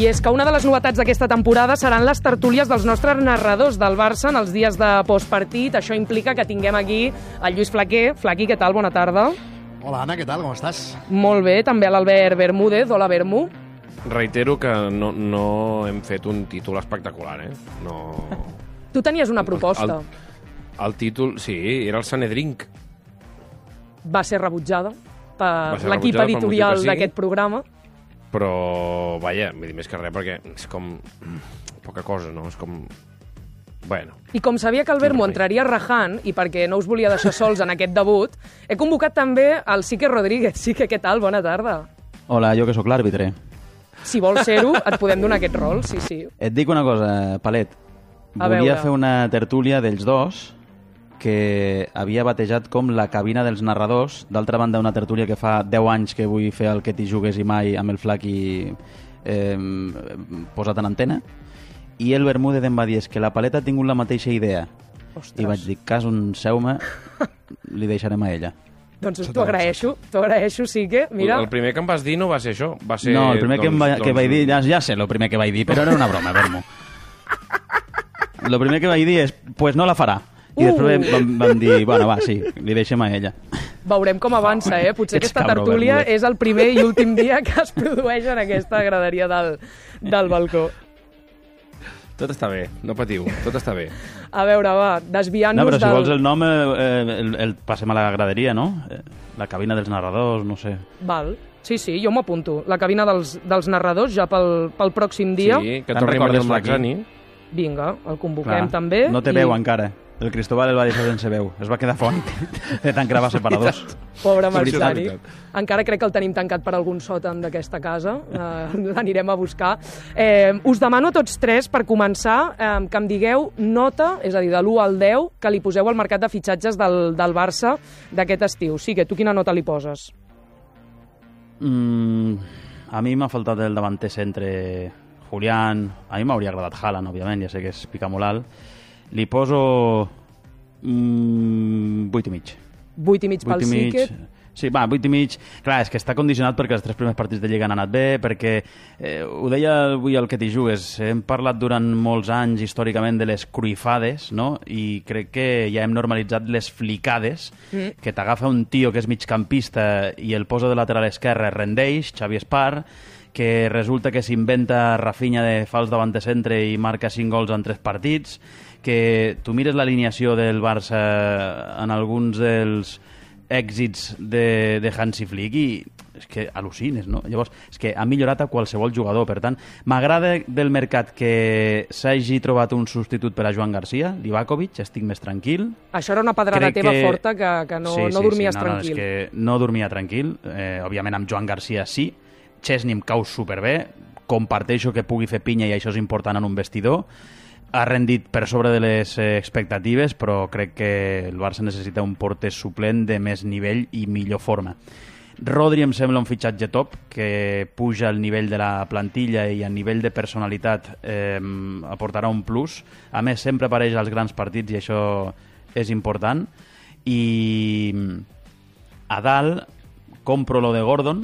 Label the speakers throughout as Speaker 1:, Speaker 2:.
Speaker 1: I és que una de les novetats d'aquesta temporada seran les tertúlies dels nostres narradors del Barça en els dies de postpartit. Això implica que tinguem aquí el Lluís Flaquer. Flaqui, què tal? Bona tarda.
Speaker 2: Hola, Anna, què tal? Com estàs?
Speaker 1: Molt bé, també a l'Albert Bermúdez. Hola, Bermú.
Speaker 3: Reitero que no hem fet un títol espectacular, No...
Speaker 1: Tu tenies una proposta.
Speaker 3: El títol, sí, era el Sanedrink.
Speaker 1: Va ser rebutjada per l'equip editorial d'aquest programa.
Speaker 3: Però, vaja, vull dir més que res, perquè és com poca cosa, no? És com... Bueno.
Speaker 1: I com sabia que el Bermú entraria rajant, i perquè no us volia deixar sols en aquest debut, he convocat també el Sique Rodríguez. Sique, què tal? Bona tarda.
Speaker 4: Hola, jo que sóc l'àrbitre.
Speaker 1: Si vols ser-ho, et podem donar aquest rol, sí.
Speaker 4: Et dic una cosa, Palet. Volia fer una tertúlia dels dos que havia batejat com la cabina dels narradors. D'altra banda, una tertúlia que fa 10 anys que vull fer el que t'hi jugues i mai amb el Flaqui posat en antena. I el Bermúdez em va dir que la Paleta ha tingut la mateixa idea.
Speaker 1: Ostres.
Speaker 4: I vaig dir, cas un seu-me, li deixarem a ella.
Speaker 1: Doncs t'ho agraeixo, sí que... Mira...
Speaker 3: El primer que em vas dir no va ser això. Va ser,
Speaker 4: no, el primer que vaig dir, ja sé el primer que vaig dir, però era una broma, Bermú. El primer que vaig dir és, pues no la farà. I després vam dir, bueno, va, sí, li deixem a ella.
Speaker 1: Veurem com avança, Potser aquesta tertúlia és el primer i últim dia que es produeix en aquesta graderia del balcó.
Speaker 3: Tot està bé, no patiu, tot està bé.
Speaker 1: A veure, va, desviant-nos
Speaker 4: del... No, però si vols el nom, el passem a la graderia, no? La cabina dels narradors, no sé.
Speaker 1: Val, sí, jo m'apunto. La cabina dels narradors ja pel pròxim dia.
Speaker 3: Sí, que torni Mariano Maxani.
Speaker 1: Vinga, el convoquem també.
Speaker 4: No té veu encara. El Cristóbal el va deixar sense veu. Es va quedar font de tant gravar separadors.
Speaker 1: Pobre Maxani. Encara crec que el tenim tancat per algun sòtan d'aquesta casa. L'anirem a buscar. Us demano a tots tres, per començar, que em digueu nota, és a dir, de l'1 al 10, que li poseu al mercat de fitxatges del Barça d'aquest estiu. Sí, que tu quina nota li poses?
Speaker 4: A mi m'ha faltat el davanter centre Julián. A mi m'hauria agradat Haaland, òbviament, ja sé que és picar molt alt. Li poso 8,5.
Speaker 1: 8,5 pel Sique?
Speaker 4: Sí, va, 8,5. Clar, és que està condicionat perquè els 3 primers partits de Lliga han anat bé, perquè, ho deia avui el que t'hi jugues, hem parlat durant molts anys històricament de les cruifades, no? I crec que ja hem normalitzat les flicades, que t'agafa un tio que és migcampista i el posa de lateral esquerre, rendeix, Xavi Espar, que resulta que s'inventa Rafinha de fals davant de centre i marca 5 gols en 3 partits, que tu mires l'alineació del Barça en alguns dels èxits de Hansi Flick i és que al·lucines, no? Llavors, és que ha millorat a qualsevol jugador, per tant, m'agrada del mercat que s'hagi trobat un substitut per a Joan Garcia, Livakovic, estic més tranquil.
Speaker 1: Això era una pedrada teva forta que no dormies tranquil.
Speaker 4: És que no dormia tranquil, òbviament amb Joan Garcia sí, Chesney em cau superbé, comparteixo que pugui fer pinya i això és important en un vestidor, ha rendit per sobre de les expectatives, però crec que el Barça necessita un porter suplent de més nivell i millor forma. Rodri em sembla un fitxatge top, que puja el nivell de la plantilla i a nivell de personalitat aportarà un plus. A més, sempre apareix als grans partits i això és important. I a dalt compro lo de Gordon,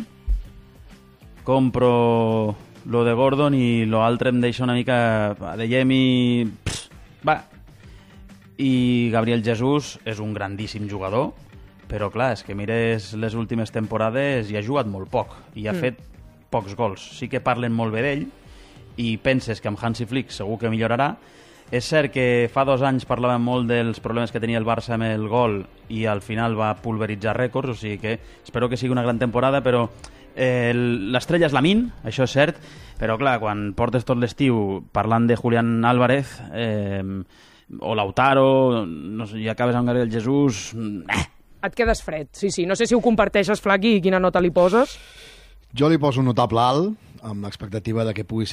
Speaker 4: i l'altre em deixa una mica de Yemi. Va. I Gabriel Jesús és un grandíssim jugador, però clar, és que mires les últimes temporades i ha jugat molt poc i ha fet pocs gols. Sí que parlen molt bé d'ell i penses que amb Hansi Flick segur que millorarà. És cert que fa 2 anys parlàvem molt dels problemes que tenia el Barça amb el gol i al final va pulveritzar rècords, o sigui que espero que sigui una gran temporada, però l'estrella és Lamine, això és cert, però clar, quan portes tot l'estiu parlant de Julián Álvarez o Lautaro, no sé, i acabes amb Gabriel Jesús...
Speaker 1: Et quedes fred, sí. No sé si ho comparteixes, Flaqui, i quina nota li poses?
Speaker 2: Jo li poso un notable alt, amb l'expectativa de que pugui